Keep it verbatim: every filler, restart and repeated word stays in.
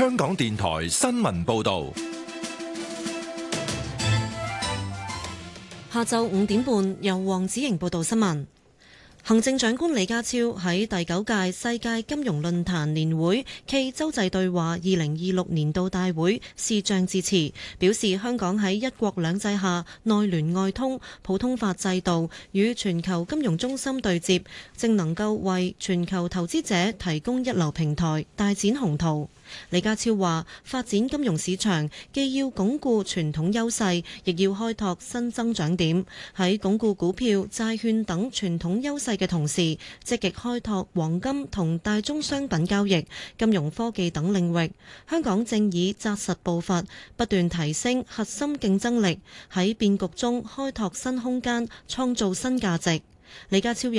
香港電台新聞報道。 下晝五點半，由黃子瑩報道新聞。行政長官李家超喺第九屆世界金融論壇年會暨洲際對話二零二六年度大會視像致辭，表示香港喺一國兩制下內聯外通，普通法制度與全球金融中心對接，正能夠為全球投資者提供一流平台，大展宏圖。李家超話：發展金融市場既要鞏固傳統優勢，亦要開拓新增長點。喺鞏固股票、債券等傳統優勢嘅同時，積極開拓黃金同大宗商品交易、金融科技等領域。香港正以紮實步伐，不斷提升核心競爭力，喺變局中開拓新空間，創造新價值。李家超